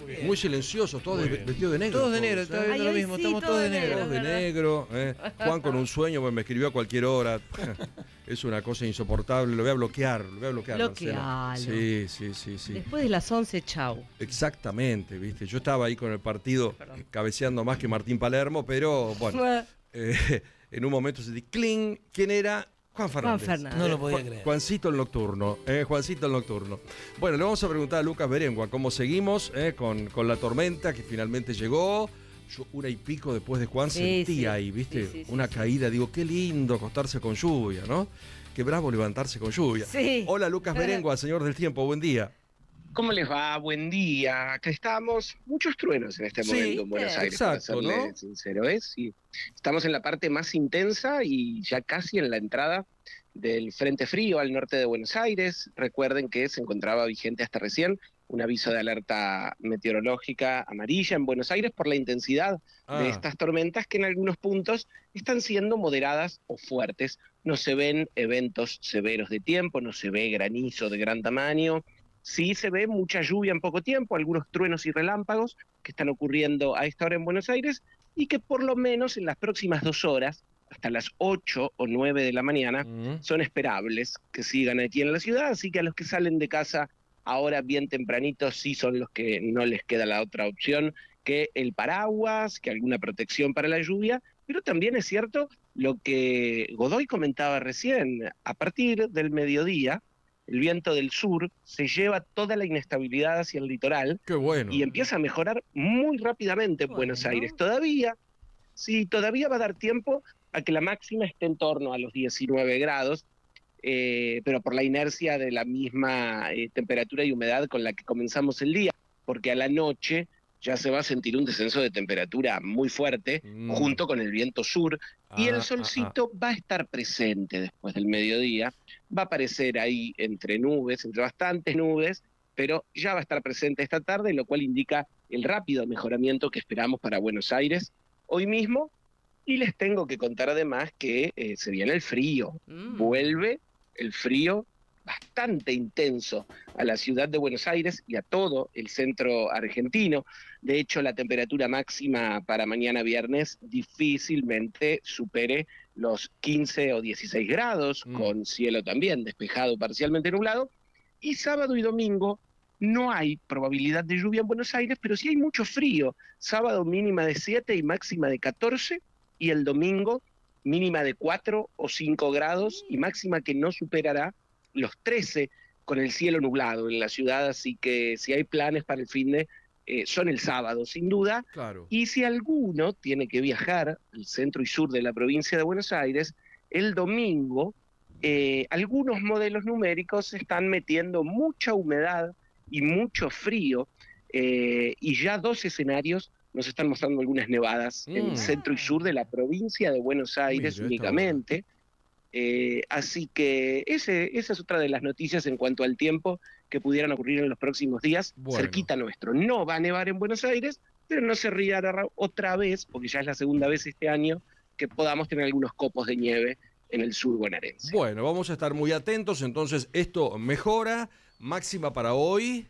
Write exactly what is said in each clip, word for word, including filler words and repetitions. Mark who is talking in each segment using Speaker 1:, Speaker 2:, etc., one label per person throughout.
Speaker 1: muy silenciosos, todos
Speaker 2: Muy
Speaker 1: de-
Speaker 2: bien.
Speaker 1: vestidos de negro.
Speaker 2: Todos de negro,
Speaker 1: ¿eh?
Speaker 2: estaba viendo
Speaker 3: Ay,
Speaker 2: lo
Speaker 3: hoy
Speaker 2: mismo,
Speaker 3: sí,
Speaker 2: estamos
Speaker 3: todo
Speaker 2: todos de
Speaker 3: de
Speaker 2: negro.
Speaker 1: Todos de
Speaker 3: ¿verdad?
Speaker 1: negro. ¿eh? Juan con un sueño, pues me escribió a cualquier hora. Es una cosa insoportable. Lo voy a bloquear, lo voy a bloquear.
Speaker 3: Bloquealo.
Speaker 1: Marcelo. Sí, sí, sí, sí.
Speaker 3: Después de las once, chau.
Speaker 1: Exactamente, viste. Yo estaba ahí con el partido
Speaker 3: Perdón.
Speaker 1: cabeceando más que Martín Palermo, pero bueno, eh, en un momento se dice, ¡cling! ¿Quién era? Juan Fernández.
Speaker 3: Fernández.
Speaker 2: No lo podía
Speaker 1: Juan-
Speaker 2: creer.
Speaker 1: Juancito el nocturno, eh, Juancito el nocturno. Bueno, le vamos a preguntar a Lucas Berengua cómo seguimos eh, con, con la tormenta que finalmente llegó. Yo una y pico después de Juan
Speaker 3: Sí,
Speaker 1: sentí
Speaker 3: sí.
Speaker 1: ahí, ¿viste?
Speaker 3: Sí, sí, sí,
Speaker 1: una
Speaker 3: sí.
Speaker 1: caída. Digo, qué lindo acostarse con lluvia, ¿no? Qué bravo levantarse con lluvia.
Speaker 3: Sí.
Speaker 1: Hola Lucas Berengua, señor del tiempo, buen día.
Speaker 4: ¿Cómo les va? Buen día. Acá estamos. Muchos truenos en este
Speaker 1: Sí,
Speaker 4: momento en Buenos
Speaker 3: eh,
Speaker 4: Aires,
Speaker 1: exacto,
Speaker 4: para serle
Speaker 1: ¿no?
Speaker 4: sincero. ¿eh? Sí. Estamos en la parte más intensa y ya casi en la entrada del Frente Frío al norte de Buenos Aires. Recuerden que se encontraba vigente hasta recién un aviso de alerta meteorológica amarilla en Buenos Aires por la intensidad
Speaker 1: Ah.
Speaker 4: de estas tormentas que en algunos puntos están siendo moderadas o fuertes. No se ven eventos severos de tiempo, no se ve granizo de gran tamaño. Sí se ve mucha lluvia en poco tiempo, algunos truenos y relámpagos que están ocurriendo a esta hora en Buenos Aires y que por lo menos en las próximas dos horas, hasta las ocho o nueve de la mañana,
Speaker 1: Mm.
Speaker 4: son esperables que sigan aquí en la ciudad, así que a los que salen de casa ahora bien tempranito sí son los que no les queda la otra opción que el paraguas, que alguna protección para la lluvia, pero también es cierto lo que Godoy comentaba recién, a partir del mediodía, el viento del sur se lleva toda la inestabilidad hacia el litoral
Speaker 1: Qué bueno.
Speaker 4: y empieza a mejorar muy rápidamente en
Speaker 3: Bueno.
Speaker 4: Buenos Aires. Todavía, sí, todavía va a dar tiempo a que la máxima esté en torno a los diecinueve grados, eh, pero por la inercia de la misma eh, temperatura y humedad con la que comenzamos el día, porque a la noche ya se va a sentir un descenso de temperatura muy fuerte,
Speaker 1: Mm.
Speaker 4: junto con el viento sur, y
Speaker 1: Ah,
Speaker 4: el solcito va a estar presente después del mediodía, va a aparecer ahí entre nubes, entre bastantes nubes, pero ya va a estar presente esta tarde, lo cual indica el rápido mejoramiento que esperamos para Buenos Aires hoy mismo. Y les tengo que contar además que eh, se viene el frío,
Speaker 3: Mm.
Speaker 4: vuelve el frío bastante intenso a la ciudad de Buenos Aires y a todo el centro argentino. De hecho, la temperatura máxima para mañana viernes difícilmente supere los quince o dieciséis grados,
Speaker 1: Mm.
Speaker 4: con cielo también despejado, parcialmente nublado. Y sábado y domingo no hay probabilidad de lluvia en Buenos Aires, pero sí hay mucho frío. Sábado mínima de siete y máxima de catorce, y el domingo mínima de cuatro o cinco grados y máxima que no superará los trece, con el cielo nublado en la ciudad, así que si hay planes para el fin de, eh, son el sábado, sin duda.
Speaker 1: Claro.
Speaker 4: Y si alguno tiene que viajar al centro y sur de la provincia de Buenos Aires, el domingo, eh, algunos modelos numéricos están metiendo mucha humedad y mucho frío, eh, y ya dos escenarios nos están mostrando algunas nevadas en
Speaker 1: Mm.
Speaker 4: el centro y sur de la provincia de Buenos Aires
Speaker 1: Mira,
Speaker 4: únicamente. Eh, así que ese, esa es otra de las noticias en cuanto al tiempo que pudieran ocurrir en los próximos días,
Speaker 1: Bueno.
Speaker 4: cerquita nuestro. No va a nevar en Buenos Aires, pero no se rían otra vez, porque ya es la segunda vez este año que podamos tener algunos copos de nieve en el sur bonaerense.
Speaker 1: Bueno, vamos a estar muy atentos. Entonces, esto mejora. Máxima para hoy.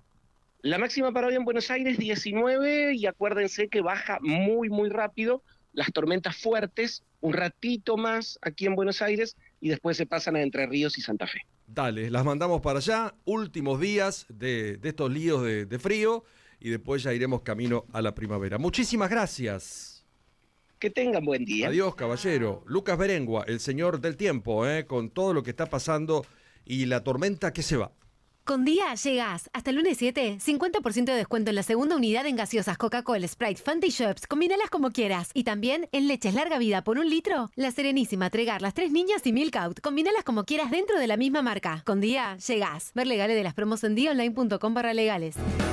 Speaker 4: La máxima para hoy en Buenos Aires, diecinueve, y acuérdense que baja muy, muy rápido. Las tormentas fuertes, un ratito más aquí en Buenos Aires, y después se pasan a Entre Ríos y Santa Fe.
Speaker 1: Dale, las mandamos para allá. Últimos días de, de estos líos de, de frío. Y después ya iremos camino a la primavera. Muchísimas gracias.
Speaker 4: Que tengan buen día.
Speaker 1: Adiós, caballero. Lucas Berengua, el señor del tiempo, ¿eh? Con todo lo que está pasando y la tormenta que se va.
Speaker 5: Con Día llegás hasta el lunes siete, cincuenta por ciento de descuento en la segunda unidad en gaseosas Coca-Cola, Sprite, Fanta y Schweppes. Combínalas como quieras. Y también en leches larga vida por un litro, La Serenísima, Tregar, Las Tres Niñas y Milk Out. Combínalas como quieras dentro de la misma marca. Con Día llegás. Ver legales de las promos en día online punto com barra legales.